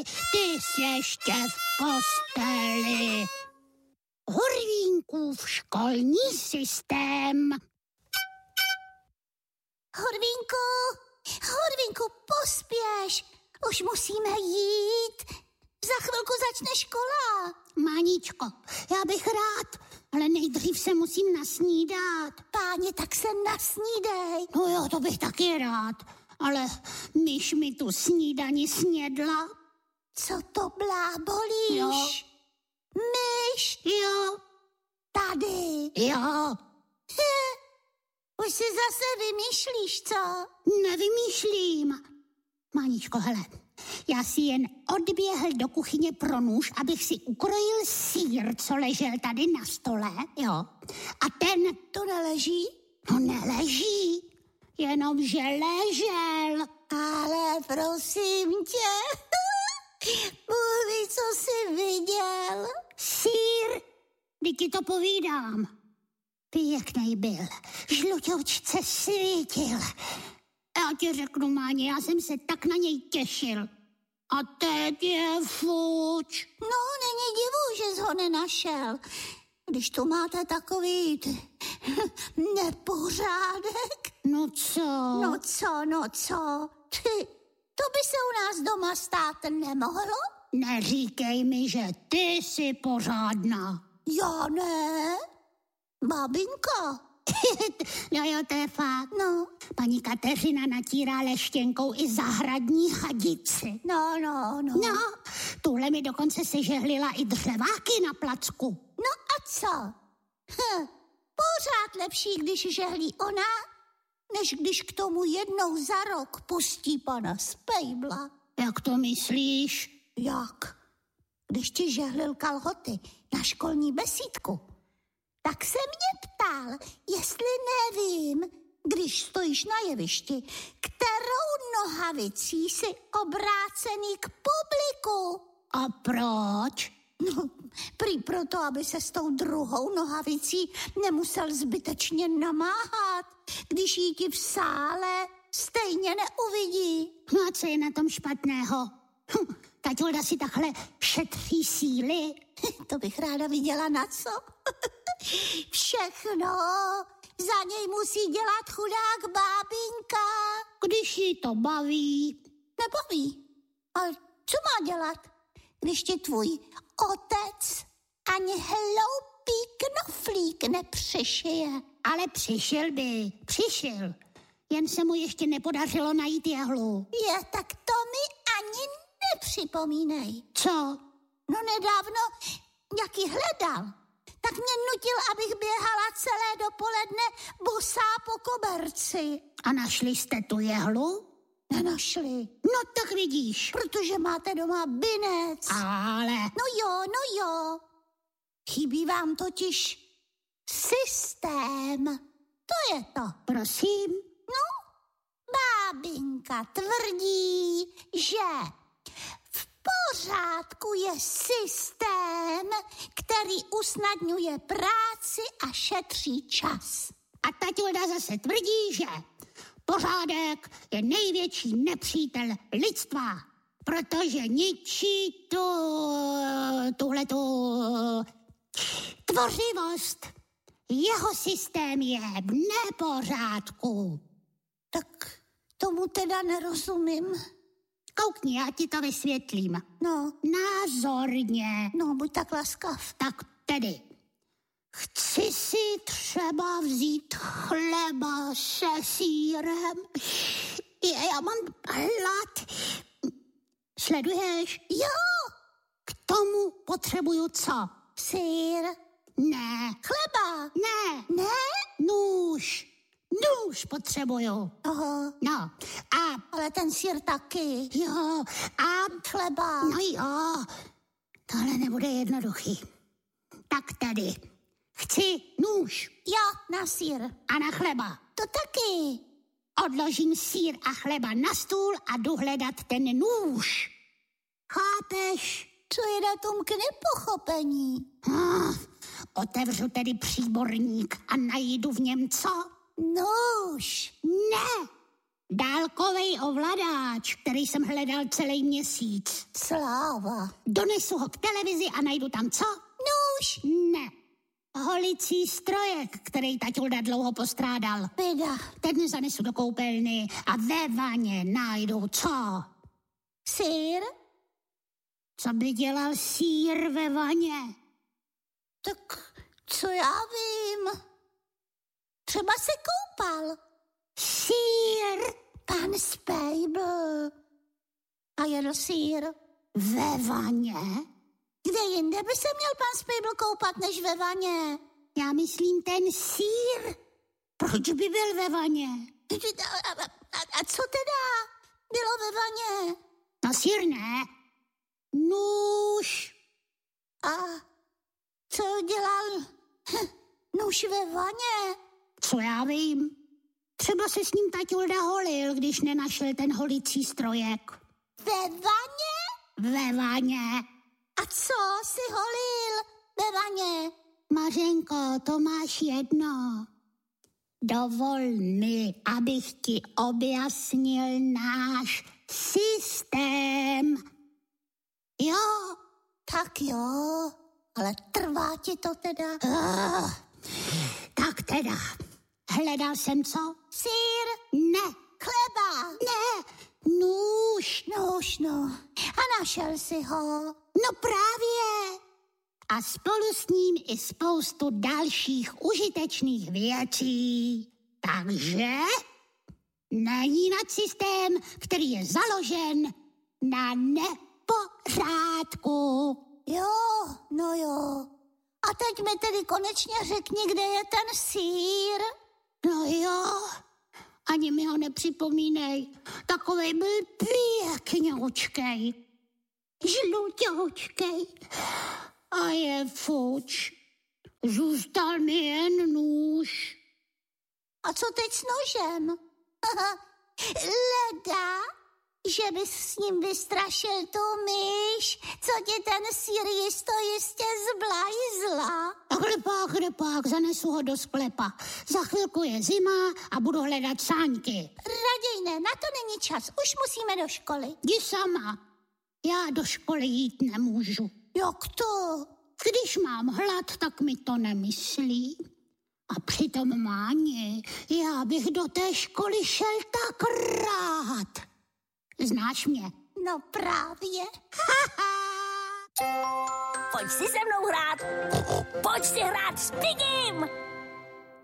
ty jsi ještě v posteli. Horvínkův školní systém. Horvínku, pospěš. Už musíme jít. Za chvilku začne škola. Máničko, já bych rád, ale nejdřív se musím nasnídat. Páně, tak se nasnídej. No jo, to bych taky rád, ale myš mi tu snídani snědla. Co to blábolíš? Jo. Myš? Jo. Tady. Jo. Už si zase vymýšlíš, co? Nevymýšlím. Máničko, hele, já si jen odběhl do kuchyně pro nůž, abych si ukrojil sýr, co ležel tady na stole, jo. A ten... To neleží? No neleží, jenomže ležel. Ale prosím tě, Bůh ví, co jsi viděl. Sýr, kdy ti to povídám. Pěknej byl, žluťoučce svítil. Já ti řeknu, Máně, já jsem se tak na něj těšil. A teď je fuč. No, není divu, že jsi ho nenašel. Když tu máte takový nepořádek. No co? To by se u nás doma stát nemohlo? Neříkej mi, že ty jsi pořádná. Já ne, babinka. Jo, to je fakt. No. Paní Kateřina natírá leštěnkou i zahradní chadici. No. No, tuhle mi dokonce sežehlila i dřeváky na placku. No a co? Pořád lepší, když žehlí ona, než když k tomu jednou za rok pustí pana Spejbla. Jak to myslíš? Jak? Když ti žehlil kalhoty na školní besídku, tak se mě ptal, jestli nevím, když stojíš na jevišti, kterou nohavicí jsi obrácený k publiku. A proč? No, prý proto, aby se s tou druhou nohavicí nemusel zbytečně namáhat, když jí ti v sále stejně neuvidí. No a co je na tom špatného? Taťulda si takhle šetří síly. To bych ráda viděla na co. Všechno za něj musí dělat chudák bábinka. Když jí to baví. Nebaví. Ale co má dělat, když ti tvůj otec ani hloupý knoflík nepřišije? Ale přišel. Jen se mu ještě nepodařilo najít jehlu. Tak to mi ani nepřipomínej. Co? No nedávno, jak ji hledal, tak mě nutil, abych běhala celé dopoledne bosá po koberci. A našli jste tu jehlu? Nenašli. No tak vidíš. Protože máte doma binec. Ale... No jo. Chybí vám totiž systém. To je to. Prosím? No, bábinka tvrdí, že v pořádku je systém, který usnadňuje práci a šetří čas. A taťulda zase tvrdí, že pořádek je největší nepřítel lidstva, protože ničí tuhletu tvořivost. Jeho systém je v nepořádku. Tak tomu teda nerozumím. Koukni, já ti to vysvětlím. No. Názorně. No, buď tak laskav. Tak tedy. Chci si třeba vzít chleba se sýrem. Já mám hlad. Sleduješ? Jo. K tomu potřebuju co? Sýr. Ne. Chleba. Ne. Nůž potřebuju. Aha. No. Ale ten sýr taky. Jo. A chleba. No jo. Tohle nebude jednoduchý. Tak tady. Chci nůž. Jo, na sýr. A na chleba. To taky. Odložím sýr a chleba na stůl a jdu hledat ten nůž. Chápeš? Co je na tom k nepochopení? Otevřu tedy příborník a najdu v něm co? Nůž. Ne, Dálkovej ovladač, který jsem hledal celý měsíc. Sláva. Donesu ho k televizi a najdu tam co? Nůž. Ne. Holicí strojek, který taťulda dlouho postrádal. Běda. Ten zanesu do koupelny a ve vaně najdu co? Sýr? Co by dělal sýr ve vaně? Tak co já vím? Třeba se koupal. Sýr Pan Spejbl. A jedl sýr. ve vaně? Kde jinde by se měl pan Spejbl koupat, než ve vaně? Já myslím ten sýr. Proč by byl ve vaně? A co teda bylo ve vaně? No sýr ne. Nůž. A co dělal nůž ve vaně? Co já vím? Třeba se s ním taťulda holil, když nenašel ten holicí strojek. Ve vaně? Ve vaně. A co si holil ve vaně? Mařenko, to máš jedno. Dovol mi, abych ti objasnil náš systém. Jo. Tak jo, ale trvá ti to teda? Tak teda, hledal jsem co? Sýr? Ne. Chleba? Ne, nůž. Nůž, no. A našel si ho? No právě. A spolu s ním i spoustu dalších užitečných věcí. Takže není nadsystém, který je založen na nepořádku. Jo, no jo. A teď mi tedy konečně řekni, kde je ten sýr? No jo, ani mi ho nepřipomínej. Takovej byl pěkňoučkej, žluťoučkej a je fuč. Zůstal mi jen nůž. A co teď s nožem? Leda, že bys s ním vystrašil tu myš, co ti ten sýr jistě zblajzla. Chlepák, zanesu ho do sklepa. Za chvilku je zima a budu hledat sáňky. Raději ne, na to není čas, už musíme do školy. Jdi sama. Já do školy jít nemůžu. Jak to? Když mám hlad, tak mi to nemyslí. A přitom Máni, já bych do té školy šel tak rád. Znáš mě? No právě. Pojď si se mnou hrát. Pojď si hrát s Pigim.